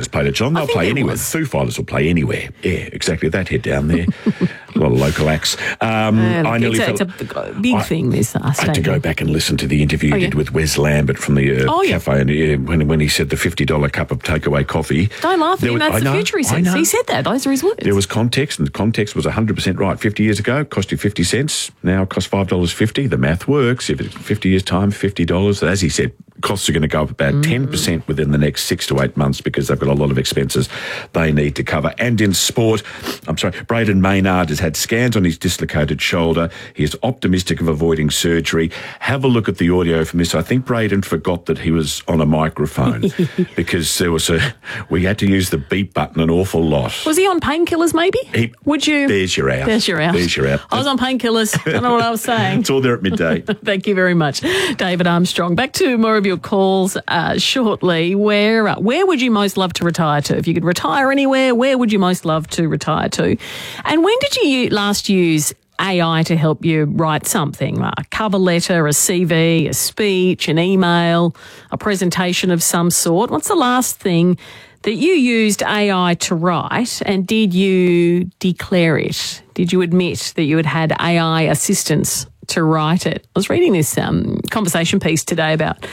Fighters played at John. They'll play anywhere. The Foo Fighters will play anywhere. Yeah, exactly. That head down there. A lot of local acts. It's a big thing, this I had to go back and listen to the interview he did with Wes Lambert from the cafe, and when he said the $50 cup of takeaway coffee. Don't laugh at him. That's the future, he says. He said that. Those are his words. There was context, and the context was 100% right. 50 years ago, it cost you 50 cents. Now it costs $5.50. The math works. If it's 50 years' time, $50. As he said, costs are going to go up about 10% within the next 6 to 8 months because they've got a lot of expenses they need to cover. And in sport, Braden Maynard has had scans on his dislocated shoulder. He is optimistic of avoiding surgery. Have a look at the audio from this. I think Braden forgot that he was on a microphone because we had to use the beep button an awful lot. Was he on painkillers maybe? Would you? There's your out. There's your out. I was on painkillers. I don't know what I was saying. It's all there at midday. Thank you very much, David Armstrong. Back to more of your calls shortly. Where would you most love to retire to? If you could retire anywhere, where would you most love to retire to? And when did you last use AI to help you write something, like a cover letter, a CV, a speech, an email, a presentation of some sort? What's the last thing that you used AI to write, and did you declare it? Did you admit that you had AI assistance to write it? I was reading this conversation piece today about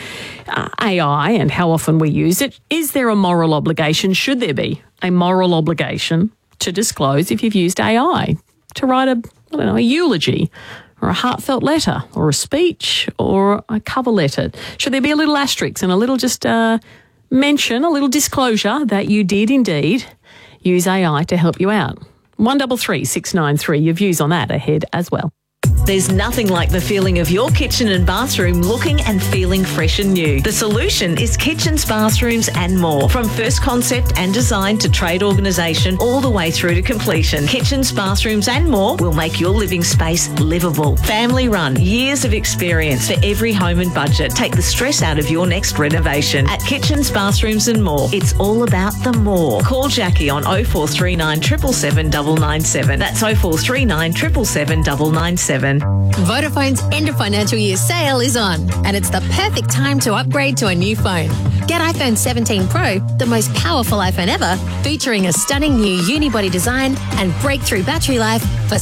AI and how often we use it. Is there a moral obligation? Should there be a moral obligation to disclose if you've used AI to write a eulogy or a heartfelt letter or a speech or a cover letter? Should there be a little asterisk and a little just mention, a little disclosure that you did indeed use AI to help you out? 133 693. Your views on that ahead as well. There's nothing like the feeling of your kitchen and bathroom looking and feeling fresh and new. The solution is Kitchens, Bathrooms and More. From first concept and design to trade organisation all the way through to completion, Kitchens, Bathrooms and More will make your living space livable. Family run, years of experience for every home and budget. Take the stress out of your next renovation. At Kitchens, Bathrooms and More, it's all about the more. Call Jackie on 0439 777 997. That's 0439 777 997. Vodafone's end of financial year sale is on, and it's the perfect time to upgrade to a new phone. Get iPhone 17 Pro, the most powerful iPhone ever, featuring a stunning new unibody design and breakthrough battery life for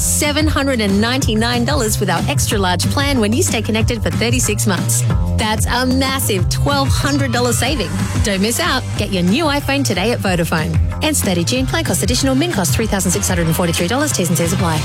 $799 with our extra large plan when you stay connected for 36 months. That's a massive $1,200 saving. Don't miss out. Get your new iPhone today at Vodafone. Ends 30 June. Plan cost additional. Min cost $3,643. T's and C's apply.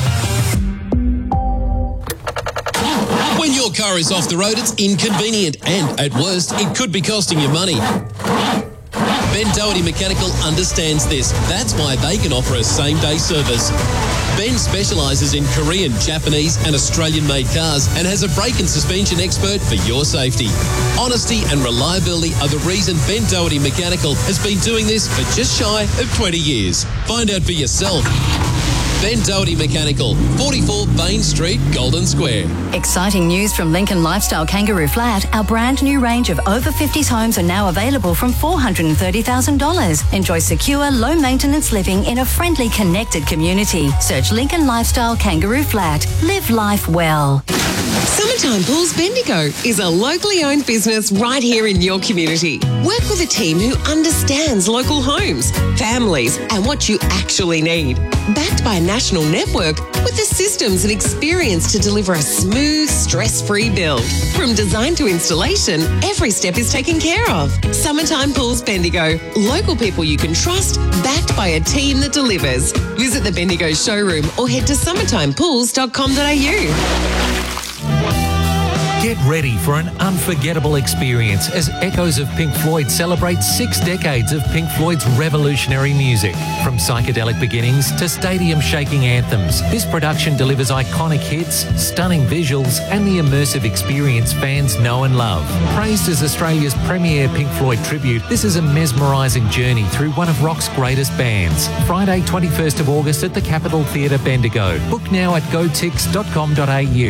When your car is off the road, it's inconvenient and, at worst, it could be costing you money. Ben Doherty Mechanical understands this. That's why they can offer a same-day service. Ben specialises in Korean, Japanese and Australian-made cars and has a brake and suspension expert for your safety. Honesty and reliability are the reason Ben Doherty Mechanical has been doing this for just shy of 20 years. Find out for yourself. Ben Doherty Mechanical, 44 Bain Street, Golden Square. Exciting news from Lincoln Lifestyle Kangaroo Flat. Our brand new range of over 50s homes are now available from $430,000. Enjoy secure, low maintenance living in a friendly, connected community. Search Lincoln Lifestyle Kangaroo Flat. Live life well. Summertime Pools Bendigo is a locally owned business right here in your community. Work with a team who understands local homes, families, and what you actually need. Backed by a national network with the systems and experience to deliver a smooth, stress-free build. From design to installation, every step is taken care of. Summertime Pools Bendigo. Local people you can trust, backed by a team that delivers. Visit the Bendigo showroom or head to summertimepools.com.au. Get ready for an unforgettable experience as Echoes of Pink Floyd celebrates 6 decades of Pink Floyd's revolutionary music. From psychedelic beginnings to stadium-shaking anthems, this production delivers iconic hits, stunning visuals, and the immersive experience fans know and love. Praised as Australia's premier Pink Floyd tribute, this is a mesmerising journey through one of rock's greatest bands. Friday, 21st of August at the Capitol Theatre, Bendigo. Book now at gotix.com.au.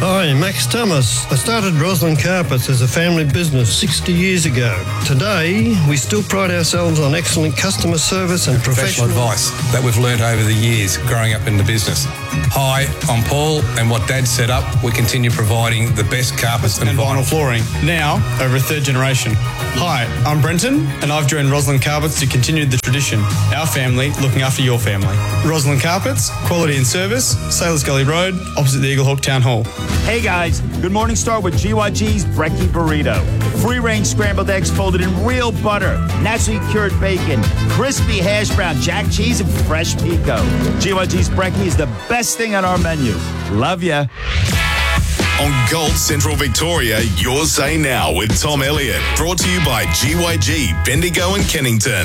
Hi, Max Thomas. I started Roslyn Carpets as a family business 60 years ago. Today, we still pride ourselves on excellent customer service and professional advice that we've learnt over the years growing up in the business. Hi, I'm Paul, and what Dad set up, we continue providing the best carpets and vinyl flooring, now over a third generation. Hi, I'm Brenton, and I've joined Roslyn Carpets to continue the tradition. Our family looking after your family. Roslyn Carpets, quality and service, Sailors Gully Road, opposite the Eaglehawk Town Hall. Hey guys, good morning. Start with GYG's Brekkie Burrito. Free-range scrambled eggs folded in real butter, naturally cured bacon, crispy hash brown, jack cheese, and fresh pico. GYG's Brekkie is the best thing on our menu. Love ya. On Gold Central Victoria, Your Say Now with Tom Elliott. Brought to you by GYG, Bendigo and Kennington.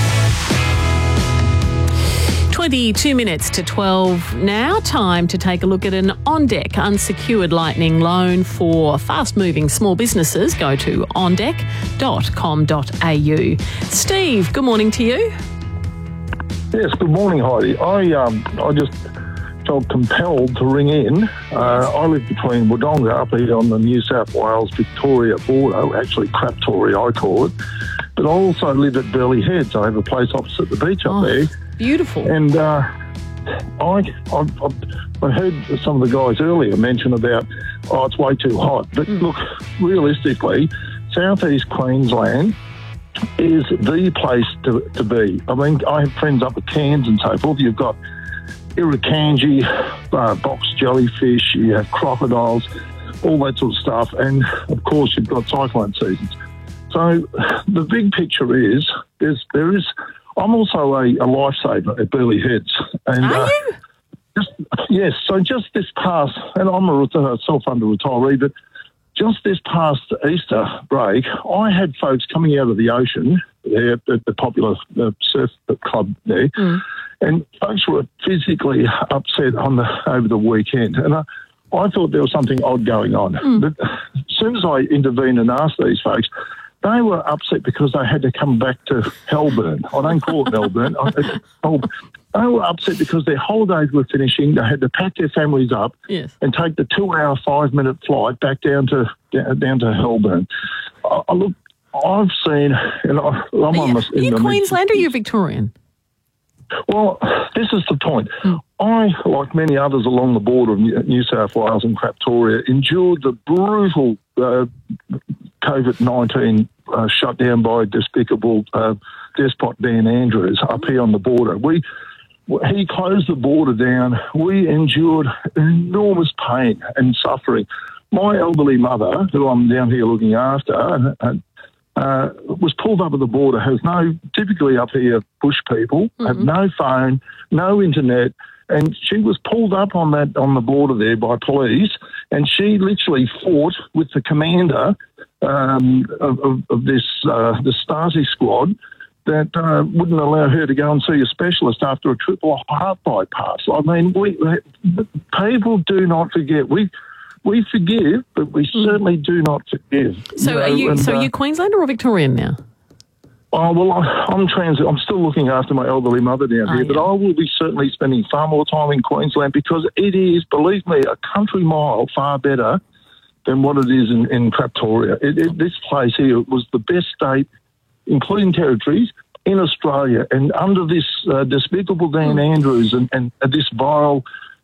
22 minutes to 12 now. Time to take a look at an on-deck unsecured Lightning loan for fast-moving small businesses. Go to ondeck.com.au. Steve, good morning to you. Yes, good morning, Heidi. I just felt compelled to ring in. I live between Wodonga up here on the New South Wales-Victoria border, actually Craptoria I call it, but I also live at Burleigh Heads. I have a place opposite the beach up there. Beautiful. And I heard some of the guys earlier mention about, it's way too hot. But look, realistically, southeast Queensland is the place to be. I mean, I have friends up at Cairns and so forth. You've got irukandji, box jellyfish, you have crocodiles, all that sort of stuff. And, of course, you've got cyclone seasons. So the big picture is there is... I'm also a lifesaver at Burleigh Heads. And, are you? Yes. So just this past, and I'm a self-funded retiree, but just this past Easter break, I had folks coming out of the ocean there at the popular surf club there, and folks were physically upset over the weekend. And I thought there was something odd going on. But as soon as I intervened and asked these folks, they were upset because they had to come back to Helburn. I don't call it Melbourne. They were upset because their holidays were finishing. They had to pack their families up and take the 2-hour, 5-minute flight back down to Helburn. Look, I've seen... And are you Queensland or are you Victorian? Well, this is the point. I, like many others along the border of New South Wales and Craptoria, endured the brutal COVID-19 shutdown by despicable despot Dan Andrews up here on the border. He closed the border down. We endured enormous pain and suffering. My elderly mother, who I'm down here looking after, was pulled up at the border, typically up here, bush people, have no phone, no internet, and she was pulled up on the border there by police, and she literally fought with the commander of this the Stasi squad that wouldn't allow her to go and see a specialist after a triple heart bypass. I mean, people do not forget. We forgive, but we certainly do not forgive. So are you Queenslander or Victorian now? Oh, well, I'm still looking after my elderly mother down here, but I will be certainly spending far more time in Queensland because it is, believe me, a country mile far better than what it is in Craptoria. This place here was the best state, including territories, in Australia. And under this despicable Dan Andrews and this vile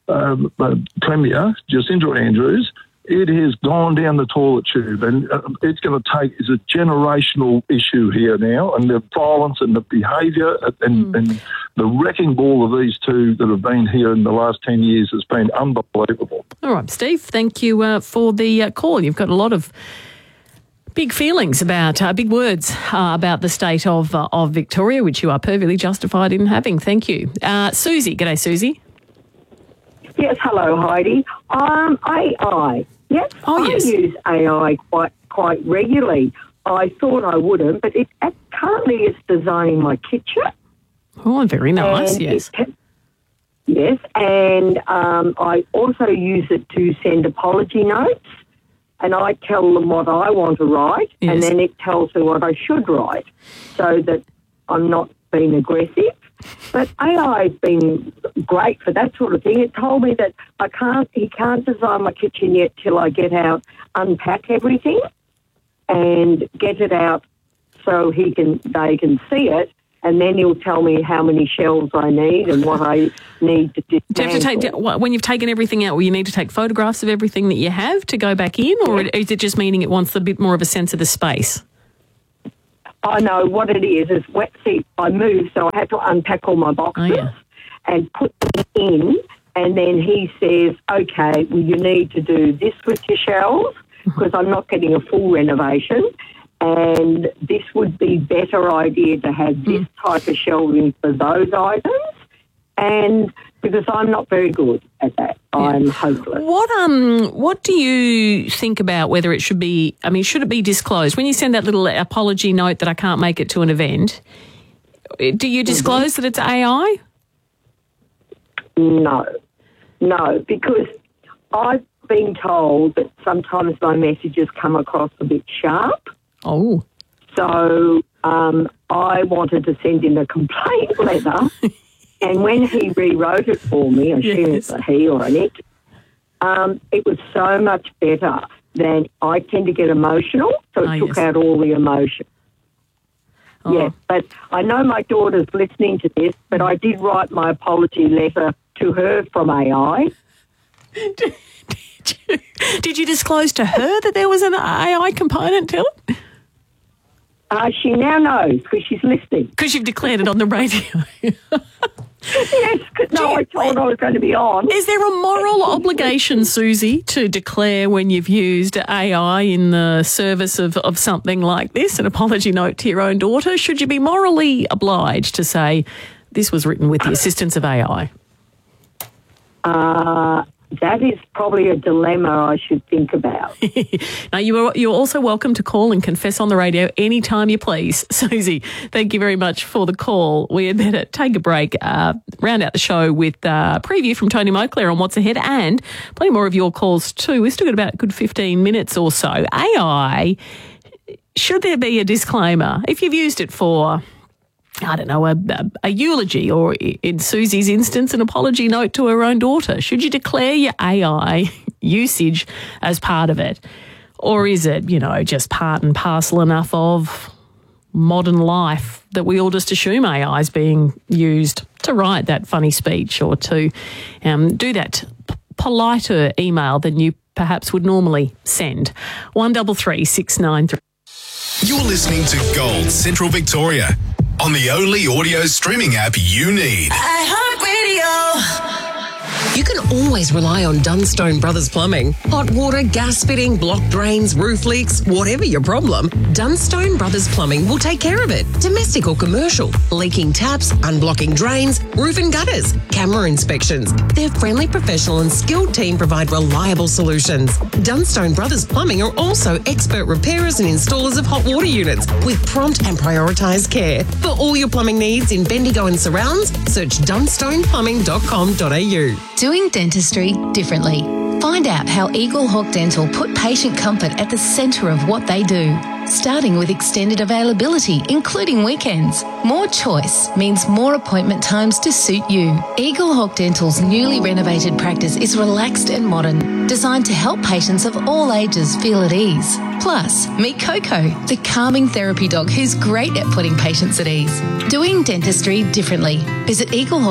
Premier, Jacinda Andrews, it has gone down the toilet tube, and it's a generational issue here now, and the violence and the behaviour and the wrecking ball of these two that have been here in the last 10 years has been unbelievable. All right, Steve, thank you for the call. You've got a lot of big feelings about, big words about the state of Victoria, which you are perfectly justified in having. Thank you. Susie, g'day, Susie. Yes, hello, Heidi. AI. Yes, yes. I use AI quite regularly. I thought I wouldn't, but currently it's designing my kitchen. Oh, very nice, yes. Yes, and I also use it to send apology notes, and I tell them what I want to write, and then it tells me what I should write, so that I'm not being aggressive. But AI has been great for that sort of thing. It told me that he can't design my kitchen yet till I get out, unpack everything and get it out so they can see it, and then he'll tell me how many shelves I need and what I need to dismantle. Do you have to when you've taken everything out, will you need to take photographs of everything that you have to go back in, or is it just meaning it wants a bit more of a sense of the space? I know what it is. I moved, so I had to unpack all my boxes and put them in, and then he says, okay, well, you need to do this with your shelves because I'm not getting a full renovation, and this would be better idea to have this type of shelving for those items, and because I'm not very good at that. I'm hopeless. What do you think about whether it should be, should it be disclosed? When you send that little apology note that I can't make it to an event, do you disclose that it's AI? No, because I've been told that sometimes my messages come across a bit sharp. Oh. So I wanted to send in a complaint letter. And when he rewrote it for me, I assume it's a he or an it, it was so much better than I tend to get emotional, so it took out all the emotion. Oh. Yeah, but I know my daughter's listening to this, but I did write my apology letter to her from AI. Did you disclose to her that there was an AI component to it? She now knows because she's listening. Because you've declared it on the radio. Yes, no, I told her I was going to be on. Is there a moral obligation, Susie, to declare when you've used AI in the service of something like this, an apology note to your own daughter? Should you be morally obliged to say, this was written with the assistance of AI? That is probably a dilemma I should think about. Now, you're also welcome to call and confess on the radio anytime you please. Susie, thank you very much for the call. We had better take a break, round out the show with a preview from Tony Monclair on what's ahead, and plenty more of your calls too. We've still got about a good 15 minutes or so. AI, should there be a disclaimer? If you've used it for, I don't know, a eulogy, or in Susie's instance, an apology note to her own daughter, should you declare your AI usage as part of it? Or is it, just part and parcel enough of modern life that we all just assume AI is being used to write that funny speech or to do that politer email than you perhaps would normally send? 133 693. You're listening to Gold Central Victoria on the only audio streaming app you need. iHeartRadio. You can always rely on Dunstone Brothers Plumbing. Hot water, gas fitting, blocked drains, roof leaks, whatever your problem, Dunstone Brothers Plumbing will take care of it. Domestic or commercial, leaking taps, unblocking drains, roof and gutters, camera inspections. Their friendly, professional and skilled team provide reliable solutions. Dunstone Brothers Plumbing are also expert repairers and installers of hot water units with prompt and prioritised care. For all your plumbing needs in Bendigo and surrounds, search dunstoneplumbing.com.au. Doing dentistry differently. Find out how Eagle Hawk Dental put patient comfort at the centre of what they do. Starting with extended availability, including weekends. More choice means more appointment times to suit you. Eagle Hawk Dental's newly renovated practice is relaxed and modern, designed to help patients of all ages feel at ease. Plus, meet Coco, the calming therapy dog who's great at putting patients at ease. Doing dentistry differently. Visit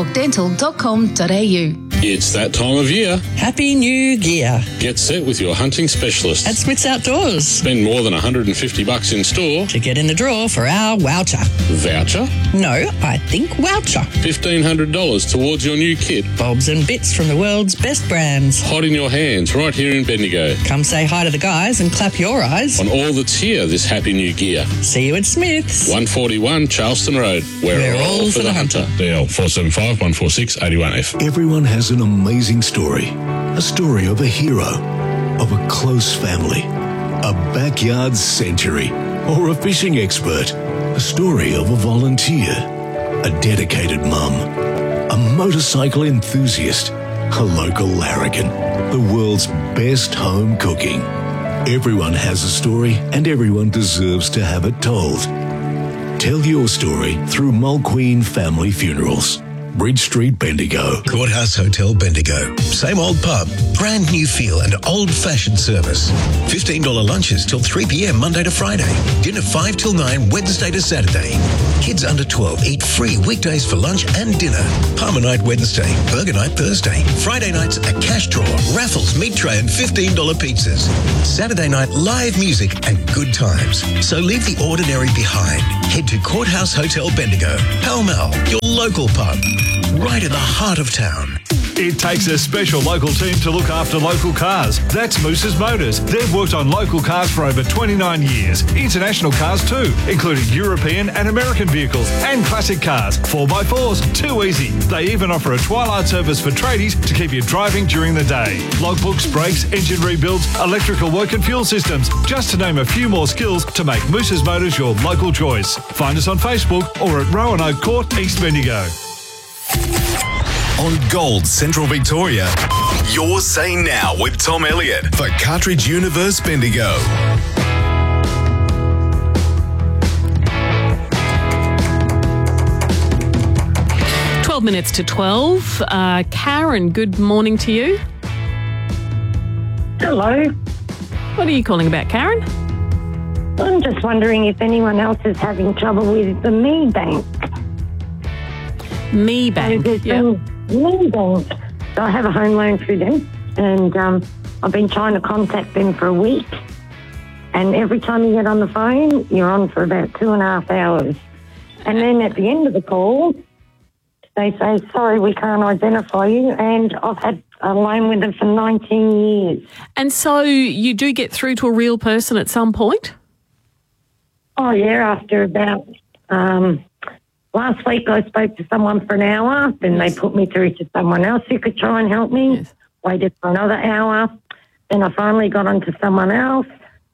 eaglehawkdental.com.au. It's that time of year. Happy New Year. Get set with your hunting specialist at Smith's Outdoors. Spend more than $150 in store to get in the draw for our voucher. Voucher? No, I think voucher. $1,500 towards your new kit. Bobs and bits from the world's best brands. Hot in your hands right here in Bendigo. Come say hi to the guys and clap your eyes on all that's here this happy new gear. See you at Smith's. 141 Charleston Road. We're all for the hunter. DL 475 146 81F. Everyone has an amazing story. A story of a hero, of a close family, a backyard century, or a fishing expert. A story of a volunteer, a dedicated mum, a motorcycle enthusiast, a local larrikin, the world's best home cooking. Everyone has a story and everyone deserves to have it told. Tell your story through Mulqueen Family Funerals. Bridge Street, Bendigo. Courthouse Hotel Bendigo. Same old pub, brand new feel and old-fashioned service. $15 lunches till 3 p.m. Monday to Friday. Dinner 5 till 9 Wednesday to Saturday. Kids under 12 eat free weekdays for lunch and dinner. Palmer night Wednesday, burger night Thursday. Friday nights a cash draw, raffles, meat tray and $15 pizzas. Saturday night live music and good times. So leave the ordinary behind. Head to Courthouse Hotel Bendigo. Pall Mall, your local pub. Right in the heart of town. It takes a special local team to look after local cars. That's Moose's Motors. They've worked on local cars for over 29 years. International cars too, including European and American vehicles and classic cars. 4x4s, too easy. They even offer a twilight service for tradies to keep you driving during the day. Logbooks, brakes, engine rebuilds, electrical work and fuel systems. Just to name a few more skills to make Moose's Motors your local choice. Find us on Facebook or at Roanoke Court, East Bendigo. On Gold Central Victoria, Your Say Now with Tom Elliott for Cartridge Universe Bendigo. 12 minutes to 12. Karen, good morning to you. Hello. What are you calling about, Karen? I'm just wondering if anyone else is having trouble with the Me Bank. Me Bank, yeah. Me Bank. So I have a home loan through them, and I've been trying to contact them for a week. And every time you get on the phone, you're on for about 2.5 hours. And then at the end of the call, they say, sorry, we can't identify you. And I've had a loan with them for 19 years. And so you do get through to a real person at some point? Oh, yeah, after about... last week I spoke to someone for an hour, then they put me through to someone else who could try and help me. Yes. Waited for another hour. Then I finally got onto someone else.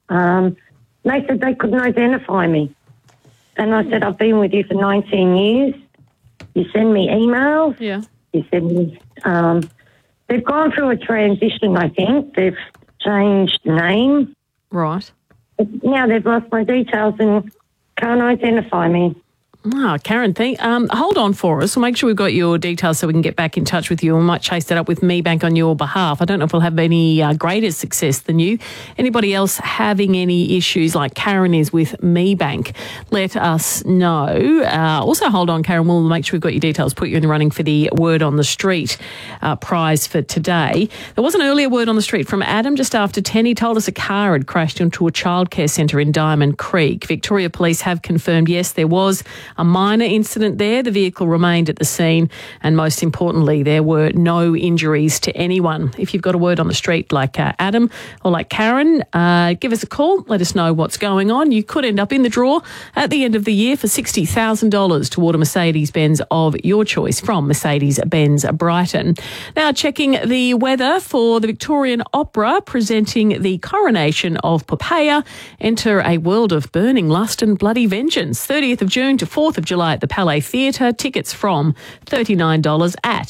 They said they couldn't identify me. And I said, I've been with you for 19 years. You send me emails. Yeah. You send me... they've gone through a transition, I think. They've changed name. Right. But now they've lost my details and can't identify me. Oh, Karen, hold on for us. We'll make sure we've got your details so we can get back in touch with you. We might chase that up with Me Bank on your behalf. I don't know if we'll have any greater success than you. Anybody else having any issues like Karen is with Me Bank, let us know. Also, hold on, Karen. We'll make sure we've got your details, put you in the running for the Word on the Street prize for today. There was an earlier Word on the Street from Adam just after 10. He told us a car had crashed into a childcare centre in Diamond Creek. Victoria Police have confirmed, yes, there was a minor incident there. The vehicle remained at the scene, and most importantly, there were no injuries to anyone. If you've got a Word on the Street like Adam or like Karen, give us a call. Let us know what's going on. You could end up in the draw at the end of the year for $60,000 toward a Mercedes-Benz of your choice from Mercedes-Benz Brighton. Now, checking the weather for the Victorian Opera presenting the coronation of Poppaea. Enter a world of burning lust and bloody vengeance. 30th of June to 4th of July at the Palais Theatre. Tickets from $39 at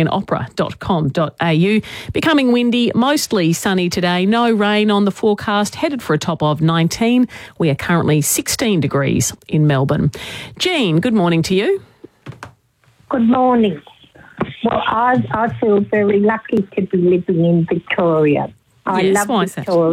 victorianopera.com.au. Becoming windy, mostly sunny today. No rain on the forecast. Headed for a top of 19. We are currently 16 degrees in Melbourne. Jean, good morning to you. Good morning. Well, I feel very lucky to be living in Victoria. I love Victoria.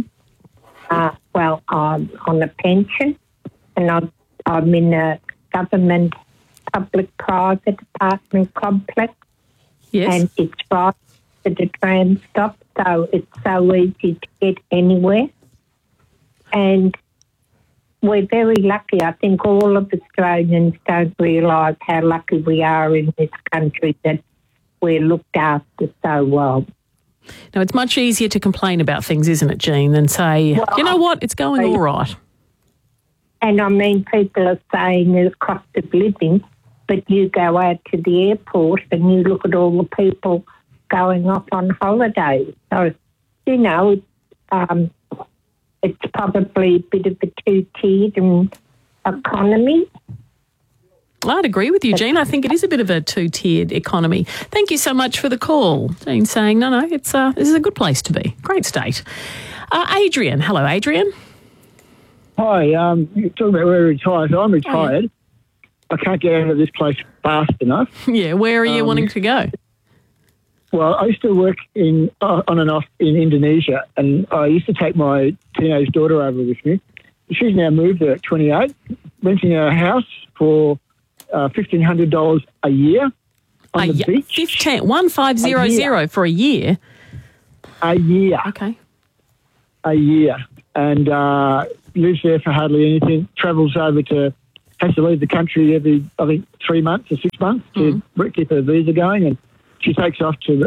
Well, I'm on a pension, and I'm in a government public-private apartment complex. Yes. And it's right to the tram stop, so it's so easy to get anywhere. And we're very lucky. I think all of Australians don't realise how lucky we are in this country that we're looked after so well. Now, it's much easier to complain about things, isn't it, Jean, than say, well, you know what, it's going all right. And I mean, people are saying the cost of living, but you go out to the airport and you look at all the people going off on holiday. So, you know, it's probably a bit of a two-tiered economy. I'd agree with you, Jean. I think it is a bit of a two-tiered economy. Thank you so much for the call. Jean saying, no, it's this is a good place to be. Great state. Adrian. Hello, Adrian. Hi. You're talking about we're retired. So I'm retired. I can't get out of this place fast enough. Yeah, where are you wanting to go? Well, I used to work on and off in Indonesia, and I used to take my teenage daughter over with me. She's now moved there at 28, renting a house for $1,500 a year on the beach. 1,500 for a year? A year. Okay. A year. And lives there for hardly anything, has to leave the country every, I think, 3 months or 6 months to keep her visa going, and she takes off to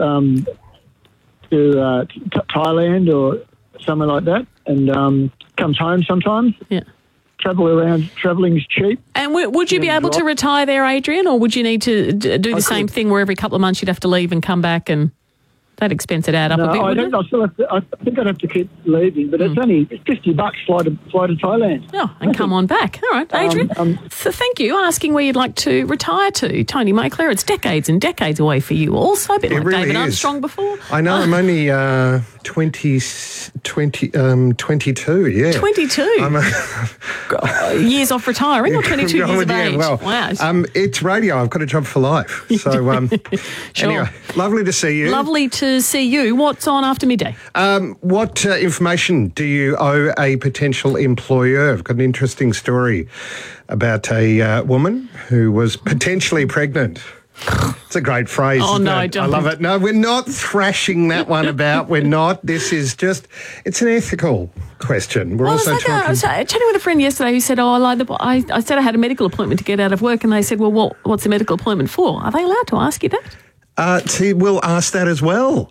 Thailand or somewhere like that, and comes home sometimes. Yeah. Travelling is cheap. And would you be able to retire there, Adrian, or would you need to do the same thing where every couple of months you'd have to leave and come back, and that expense would add up a bit? I think I'd have to keep leaving, but it's only $50 fly to Thailand. Oh, and come on back. All right, Adrian. So thank you. Asking where you'd like to retire to, Tony Moncler. It's decades and decades away for you also, a bit like really David is. Armstrong before. I know, I'm only 22, yeah. 22? Years off retiring or 22 years of age? Well, wow. it's radio. I've got a job for life. So, Sure. Anyway, lovely to see you. Lovely to see you. What's on after midday? What information do you owe a potential employer? I've got an interesting story about a woman who was potentially pregnant. It's a great phrase. Oh, isn't no, it? don't. I love it. No, we're not thrashing that one about. We're not. This is just, it's an ethical question. We're also talking... I was chatting with a friend yesterday who said, I said I had a medical appointment to get out of work, and they said, well, what's a medical appointment for? Are they allowed to ask you that? See, we'll ask that as well.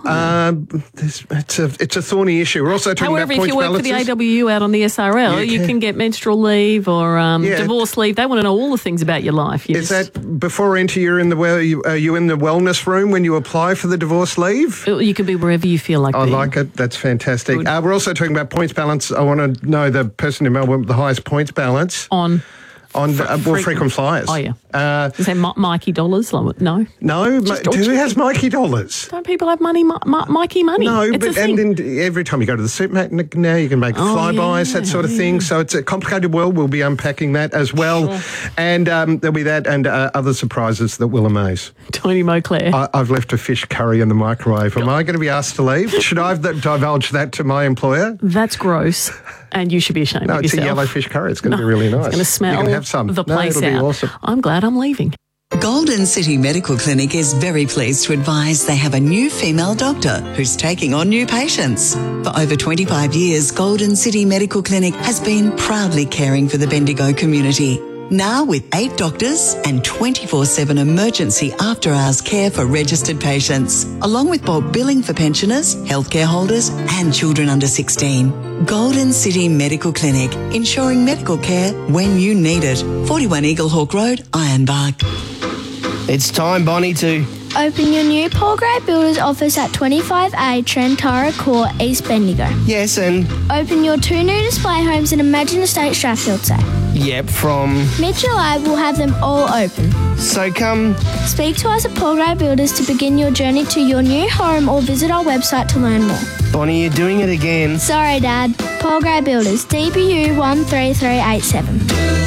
It's a thorny issue. We're also talking However, about points if you work balances. for the AWU out on the SRL, you can get menstrual leave or divorce leave. They want to know all the things about your life. Is that before you're in the are you in the wellness room when you apply for the divorce leave? You can be wherever you feel like I being. like it. That's fantastic. We're also talking about points balance. I want to know the person in Melbourne with the highest points balance. On frequent flyers. Oh, yeah. Is that Mikey Dollars? No. No? Who has Mikey Dollars? Don't people have money, Mikey money? No, it's but every time you go to the supermarket now, you can make flybys, that sort of thing. So it's a complicated world. We'll be unpacking that as well. Sure. And there'll be that and other surprises that will amaze. Tony Moncler. I've left a fish curry in the microwave. Am I going to be asked to leave? Should I divulge that to my employer? That's gross. And you should be ashamed of yourself. No, it's a yellow fish curry. It's going to be really nice. It's going to smell you can have some. the place it'll out. Be awesome. I'm glad I'm leaving. Golden City Medical Clinic is very pleased to advise they have a new female doctor who's taking on new patients. For over 25 years, Golden City Medical Clinic has been proudly caring for the Bendigo community. Now with 8 doctors and 24/7 emergency after-hours care for registered patients, along with bulk billing for pensioners, healthcare holders and children under 16. Golden City Medical Clinic, ensuring medical care when you need it. 41 Eaglehawk Road, Ironbark. It's time, Bonnie, to open your new Paul Gray Builders office at 25A Trentara Court, East Bendigo. Yes, and open your 2 new display homes in Imagine Estate, Strathfield Say. Yep, from Mid-July, we'll have them all open. So come speak to us at Paul Gray Builders to begin your journey to your new home, or visit our website to learn more. Bonnie, you're doing it again. Sorry, Dad. Paul Gray Builders, DBU 13387.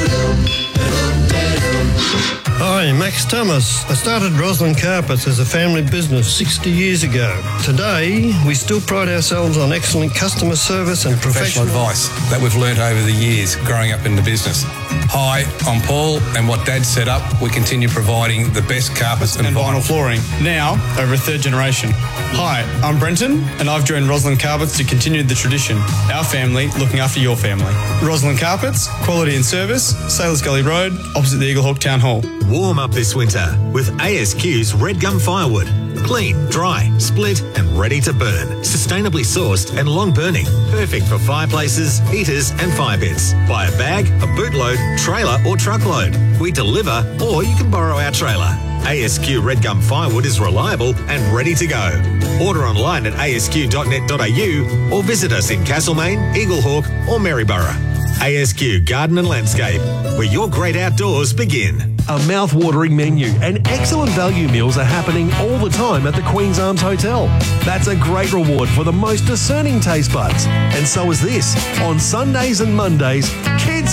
Hi, Max Thomas. I started Roslyn Carpets as a family business 60 years ago. Today, we still pride ourselves on excellent customer service and Professional advice that we've learnt over the years growing up in the business. Hi, I'm Paul, and what Dad set up, we continue providing the best carpets and vinyl flooring, now over a 3rd generation. Hi, I'm Brenton, and I've joined Roslyn Carpets to continue the tradition. Our family looking after your family. Roslyn Carpets, quality and service, Sailors Gully Road, opposite the Eaglehawk Town Hall. Warm up this winter with ASQ's Red Gum Firewood. Clean, dry, split and ready to burn. Sustainably sourced and long burning. Perfect for fireplaces, heaters and fire pits. Buy a bag, a bootload, trailer or truckload. We deliver or you can borrow our trailer. ASQ Red Gum Firewood is reliable and ready to go. Order online at asq.net.au or visit us in Castlemaine, Eaglehawk or Maryborough. ASQ Garden and Landscape, where your great outdoors begin. A mouth-watering menu and excellent value meals are happening all the time at the Queen's Arms Hotel. That's a great reward for the most discerning taste buds. And so is this. On Sundays and Mondays, kids eat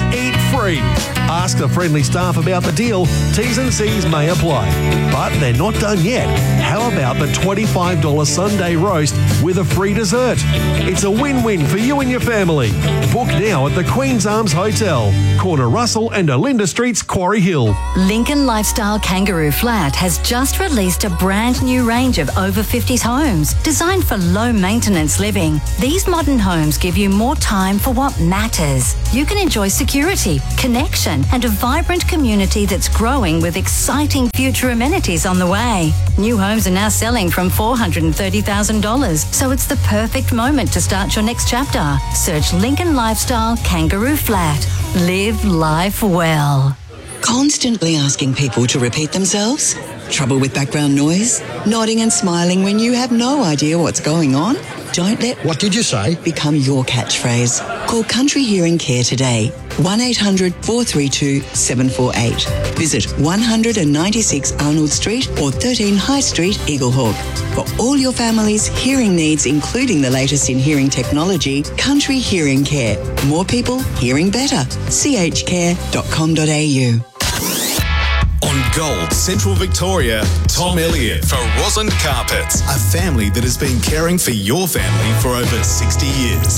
free. Ask the friendly staff about the deal. T's and C's may apply. But they're not done yet. How about the $25 Sunday roast with a free dessert? It's a win-win for you and your family. Book now at the Queen's Arms Hotel, corner Russell and Olinda Streets, Quarry Hill. Lincoln Lifestyle Kangaroo Flat has just released a brand new range of over 50s homes designed for low maintenance living. These modern homes give you more time for what matters. You can enjoy security, connection, and a vibrant community that's growing with exciting future amenities on the way. New homes are now selling from $430,000, so it's the perfect moment to start your next chapter. Search Lincoln Lifestyle Kangaroo Flat. Live life well. Constantly asking people to repeat themselves? Trouble with background noise? Nodding and smiling when you have no idea what's going on? Don't let "What did you say?" become your catchphrase. Call Country Hearing Care today. 1-800-432-748. Visit 196 Arnold Street or 13 High Street, Eaglehawk. For all your family's hearing needs, including the latest in hearing technology, Country Hearing Care. More people hearing better. chcare.com.au. On Gold Central Victoria, Tom Elliott for Roslyn Carpets, a family that has been caring for your family for over 60 years.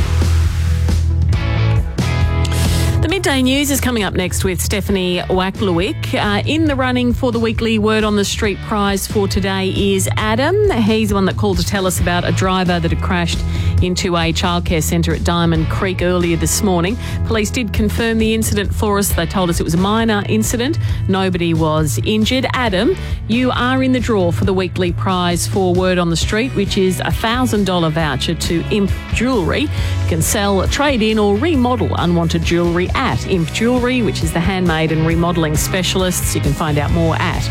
The Midday News is coming up next with Stephanie Wacklewick. In the running for the weekly Word on the Street prize for today is Adam. He's the one that called to tell us about a driver that had crashed into a childcare centre at Diamond Creek earlier this morning. Police did confirm the incident for us. They told us it was a minor incident. Nobody was injured. Adam, you are in the draw for the weekly prize for Word on the Street, which is a $1,000 voucher to Imp Jewellery. You can sell, trade in or remodel unwanted jewellery at Imp Jewellery, which is the handmade and remodelling specialists. You can find out more at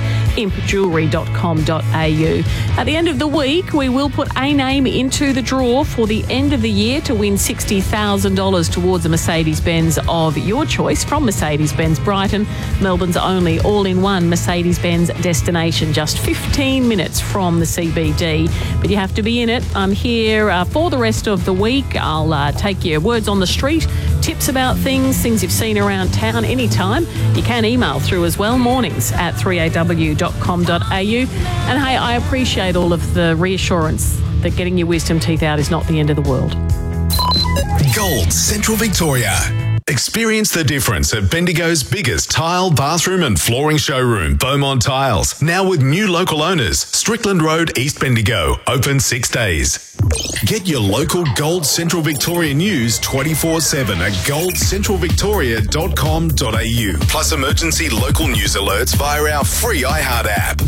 impjewellery.com.au. At the end of the week, we will put a name into the draw for the end of the year to win $60,000 towards a Mercedes-Benz of your choice from Mercedes-Benz Brighton, Melbourne's only all-in-one Mercedes-Benz destination, just 15 minutes from the CBD. But you have to be in it. I'm here for the rest of the week. I'll take your words on the street, tips about things you've seen around town anytime. You can email through as well, mornings@3aw.com.au. And hey, I appreciate all of the reassurance that getting your wisdom teeth out is not the end of the world. Gold Central Victoria. Experience the difference at Bendigo's biggest tile, bathroom and flooring showroom, Beaumont Tiles. Now with new local owners, Strickland Road, East Bendigo, open 6 days. Get your local Gold Central Victoria news 24/7 at goldcentralvictoria.com.au. Plus emergency local news alerts via our free iHeart app.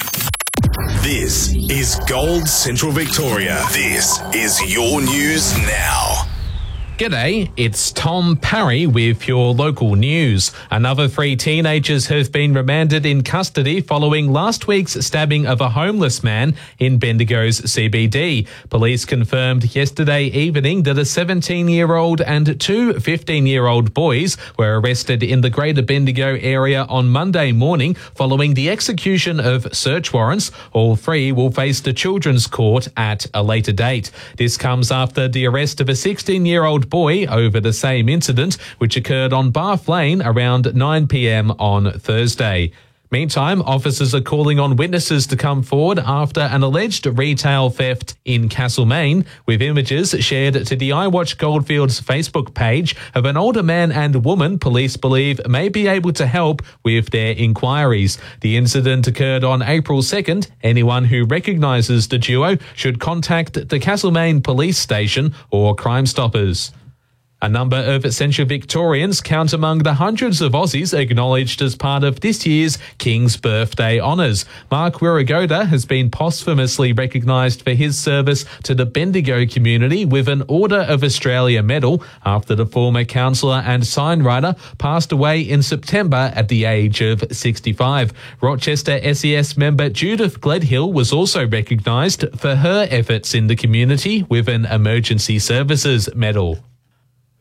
This is Gold Central Victoria. This is your news now. G'day, it's Tom Parry with your local news. Another 3 teenagers have been remanded in custody following last week's stabbing of a homeless man in Bendigo's CBD. Police confirmed yesterday evening that a 17-year-old and 2 15-year-old boys were arrested in the Greater Bendigo area on Monday morning following the execution of search warrants. All 3 will face the Children's Court at a later date. This comes after the arrest of a 16-year-old boy over the same incident, which occurred on Bath Lane around 9 p.m. on Thursday. Meantime, officers are calling on witnesses to come forward after an alleged retail theft in Castlemaine, with images shared to the iWatch Goldfields Facebook page of an older man and woman police believe may be able to help with their inquiries. The incident occurred on April 2nd. Anyone who recognises the duo should contact the Castlemaine Police Station or Crime Stoppers. A number of Central Victorians count among the hundreds of Aussies acknowledged as part of this year's King's Birthday Honours. Mark Wirragoda has been posthumously recognised for his service to the Bendigo community with an Order of Australia medal after the former councillor and signwriter passed away in September at the age of 65. Rochester SES member Judith Gledhill was also recognised for her efforts in the community with an Emergency Services medal.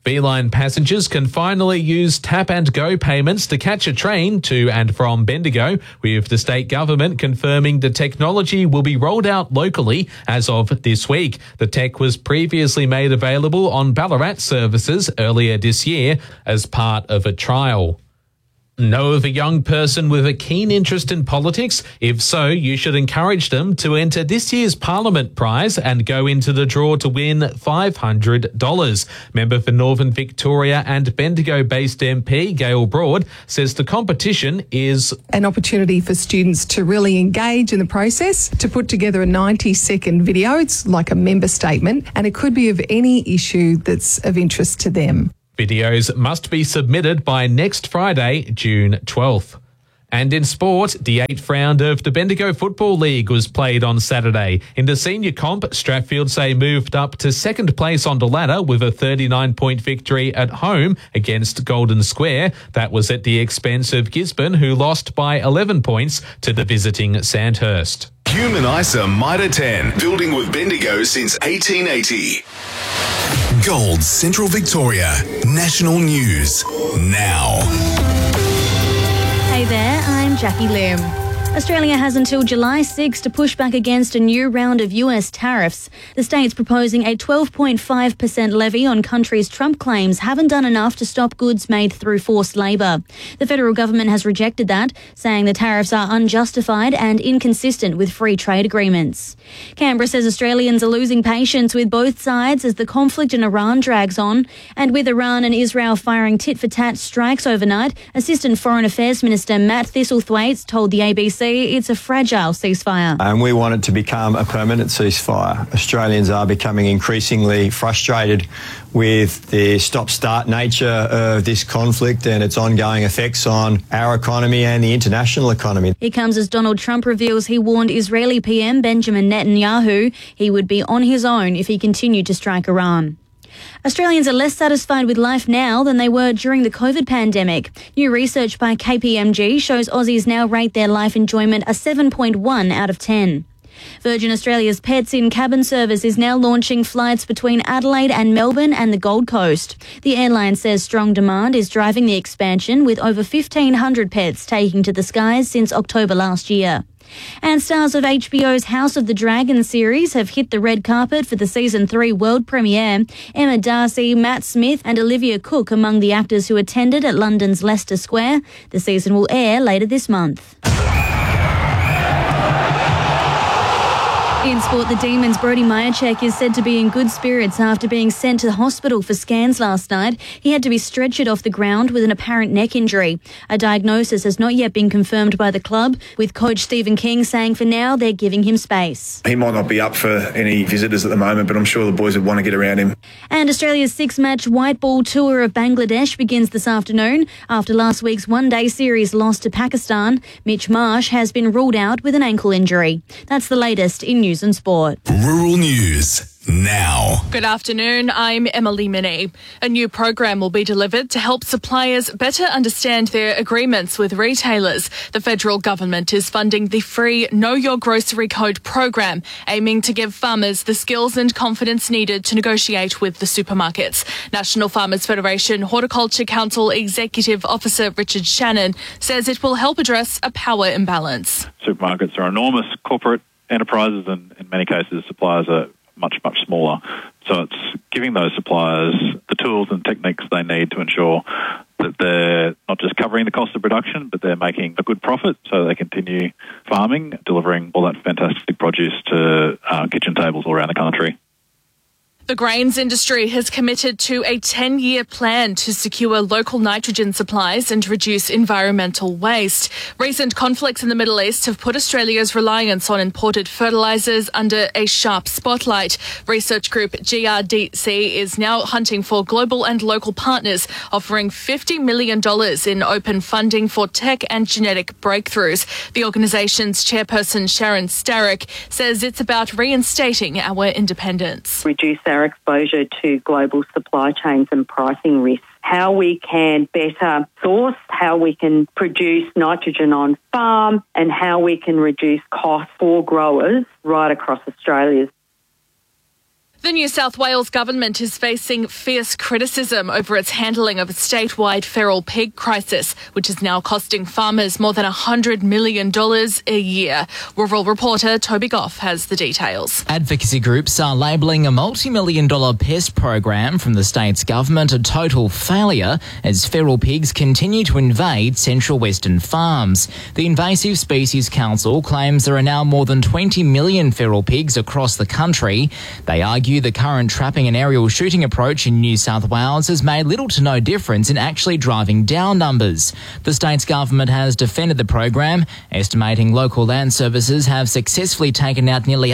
Beeline passengers can finally use tap and go payments to catch a train to and from Bendigo, with the state government confirming the technology will be rolled out locally as of this week. The tech was previously made available on Ballarat services earlier this year as part of a trial. Know of a young person with a keen interest in politics? If so, you should encourage them to enter this year's Parliament Prize and go into the draw to win $500. Member for Northern Victoria and Bendigo-based MP Gail Broad says the competition is an opportunity for students to really engage in the process, to put together a 90-second video. It's like a member statement, and it could be of any issue that's of interest to them. Videos must be submitted by next Friday, June 12th. And in sport, the 8th round of the Bendigo Football League was played on Saturday. In the senior comp, Strathfieldsay moved up to second place on the ladder with a 39-point victory at home against Golden Square. That was at the expense of Gisborne, who lost by 11 points to the visiting Sandhurst. Human ISA Mitre 10, building with Bendigo since 1880. Gold Central Victoria, national news now. Hey there, I'm Jackie Lim. Australia has until July 6 to push back against a new round of US tariffs. The states proposing a 12.5% levy on countries Trump claims haven't done enough to stop goods made through forced labour. The federal government has rejected that, saying the tariffs are unjustified and inconsistent with free trade agreements. Canberra says Australians are losing patience with both sides as the conflict in Iran drags on. And with Iran and Israel firing tit-for-tat strikes overnight, Assistant Foreign Affairs Minister Matt Thistlethwaite told the ABC it's a fragile ceasefire. And we want it to become a permanent ceasefire. Australians are becoming increasingly frustrated with the stop-start nature of this conflict and its ongoing effects on our economy and the international economy. It comes as Donald Trump reveals he warned Israeli PM Benjamin Netanyahu he would be on his own if he continued to strike Iran. Australians are less satisfied with life now than they were during the COVID pandemic. New research by KPMG shows Aussies now rate their life enjoyment a 7.1 out of 10. Virgin Australia's Pets in Cabin service is now launching flights between Adelaide and Melbourne and the Gold Coast. The airline says strong demand is driving the expansion, with over 1,500 pets taking to the skies since October last year. And stars of HBO's House of the Dragon series have hit the red carpet for the Season 3 world premiere. Emma Darcy, Matt Smith and Olivia Cooke among the actors who attended at London's Leicester Square. The season will air later this month. In sport, the Demons' Brody Majacek is said to be in good spirits after being sent to the hospital for scans last night. He had to be stretchered off the ground with an apparent neck injury. A diagnosis has not yet been confirmed by the club, with coach Stephen King saying for now they're giving him space. He might not be up for any visitors at the moment, but I'm sure the boys would want to get around him. And Australia's 6-match white ball tour of Bangladesh begins this afternoon. After last week's one-day series loss to Pakistan, Mitch Marsh has been ruled out with an ankle injury. That's the latest in news and sport. Rural News now. Good afternoon, I'm Emily Minnie. A new program will be delivered to help suppliers better understand their agreements with retailers. The federal government is funding the free Know Your Grocery Code program, aiming to give farmers the skills and confidence needed to negotiate with the supermarkets. National Farmers Federation Horticulture Council Executive Officer Richard Shannon says it will help address a power imbalance. Supermarkets are enormous corporate enterprises, and in many cases suppliers are much smaller. So it's giving those suppliers the tools and techniques they need to ensure that they're not just covering the cost of production, but they're making a good profit so they continue farming, delivering all that fantastic produce to kitchen tables all around the country. The grains industry has committed to a 10-year plan to secure local nitrogen supplies and reduce environmental waste. Recent conflicts in the Middle East have put Australia's reliance on imported fertilisers under a sharp spotlight. Research group GRDC is now hunting for global and local partners, offering $50 million in open funding for tech and genetic breakthroughs. The organisation's chairperson, Sharon Starrick, says it's about reinstating our independence. Reduce our exposure to global supply chains and pricing risks, how we can better source, how we can produce nitrogen on farm, and how we can reduce costs for growers right across Australia. The New South Wales government is facing fierce criticism over its handling of a statewide feral pig crisis, which is now costing farmers more than $100 million a year. Rural reporter Toby Goff has the details. Advocacy groups are labelling a multi-million-dollar pest program from the state's government a total failure as feral pigs continue to invade central western farms. The Invasive Species Council claims there are now more than 20 million feral pigs across the country. They argue the current trapping and aerial shooting approach in New South Wales has made little to no difference in actually driving down numbers. The state's government has defended the program, estimating local land services have successfully taken out nearly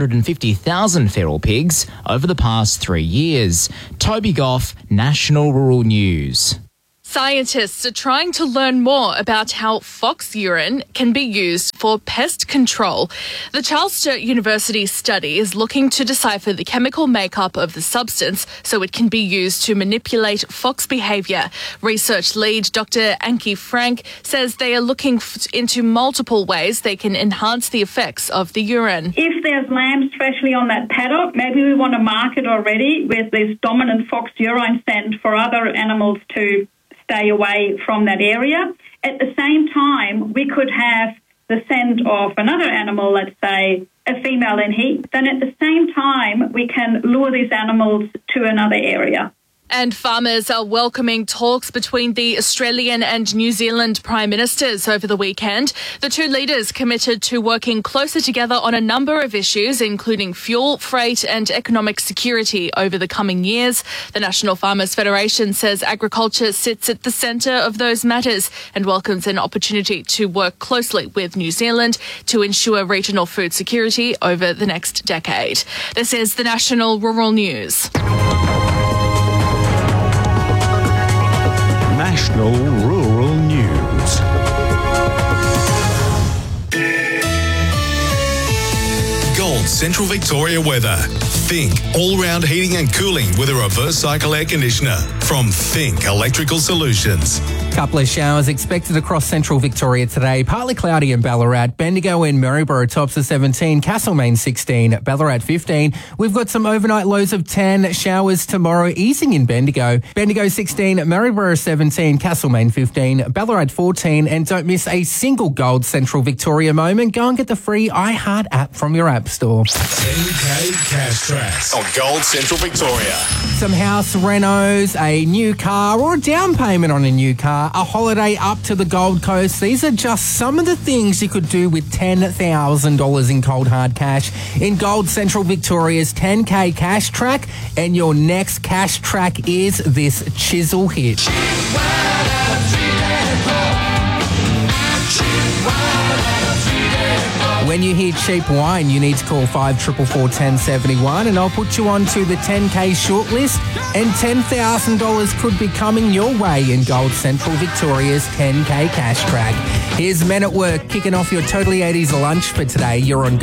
850,000 feral pigs over the past 3 years. Toby Goff, National Rural News. Scientists are trying to learn more about how fox urine can be used for pest control. The Charles Sturt University study is looking to decipher the chemical makeup of the substance so it can be used to manipulate fox behaviour. Research lead Dr. Anki Frank says they are looking into multiple ways they can enhance the effects of the urine. If there's lambs freshly on that paddock, maybe we want to mark it already with this dominant fox urine scent for other animals to stay away from that area. At the same time, we could have the scent of another animal, let's say a female in heat. Then at the same time, we can lure these animals to another area. And farmers are welcoming talks between the Australian and New Zealand Prime Ministers over the weekend. The two leaders committed to working closer together on a number of issues, including fuel, freight and economic security over the coming years. The National Farmers Federation says agriculture sits at the centre of those matters and welcomes an opportunity to work closely with New Zealand to ensure regional food security over the next decade. This is the National Rural News. National Rural News. Gold Central Victoria weather. Think all-round heating and cooling with a reverse cycle air conditioner from Think Electrical Solutions. Couple of showers expected across central Victoria today. Partly cloudy in Ballarat, Bendigo and Maryborough tops of 17, Castlemaine 16, Ballarat 15. We've got some overnight lows of 10, showers tomorrow easing in Bendigo. Bendigo 16, Maryborough 17, Castlemaine 15, Ballarat 14. And don't miss a single Gold Central Victoria moment. Go and get the free iHeart app from your app store. 10K Cash Tracks on Gold Central Victoria. Some house renos, a new car or a down payment on a new car, a holiday up to the Gold Coast. These are just some of the things you could do with $10,000 in cold hard cash in Gold Central Victoria's 10K Cash Track. And your next cash track is this Chisel hit. When you hear cheap wine, you need to call 5444 1071 and I'll put you on to the 10K shortlist and $10,000 could be coming your way in Gold Central Victoria's 10K Cash Track. Here's Men at Work kicking off your Totally 80s lunch for today. You're on